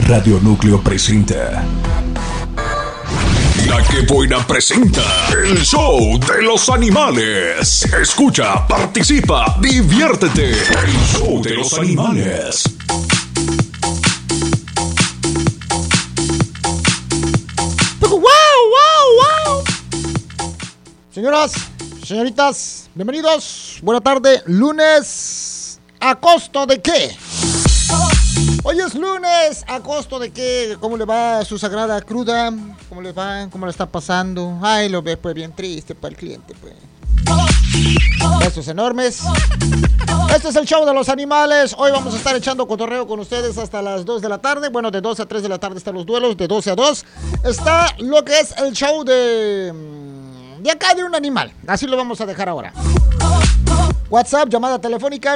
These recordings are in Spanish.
Radio Núcleo presenta. La que buena presenta el show de los animales. Escucha, participa, diviértete. El show de los animales. ¡Wow! Señoras, señoritas, bienvenidos. Buena tarde, lunes. ¿A costo de qué? Hoy es lunes, ¿a costo de qué? ¿Cómo le va a su sagrada cruda? ¿Cómo le va? ¿Cómo le está pasando? Ay, lo ve pues bien triste para el cliente, pues. Besos enormes. Este es el show de los animales. Hoy vamos a estar echando cotorreo con ustedes hasta las 2 de la tarde. Bueno, de 2 a 3 de la tarde están los duelos. De 12 a 2 está lo que es el show de acá de un animal. Así lo vamos a dejar ahora. WhatsApp, llamada telefónica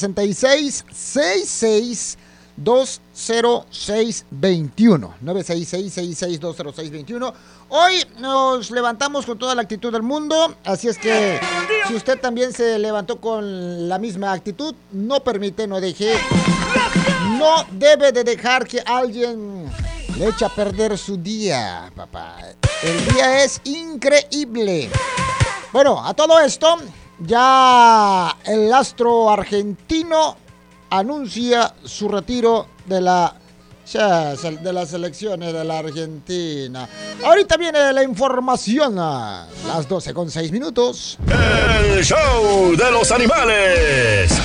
966-66-20621. 966-66-20621. Hoy nos levantamos con toda la actitud del mundo, así es que si usted también se levantó con la misma actitud, no permite, no deje, no debe de dejar que alguien le eche a perder su día, papá. El día es increíble. Bueno, a todo esto, ya el astro argentino anuncia su retiro de las selecciones de la Argentina. Ahorita viene la información a las 12:06. El show de los animales.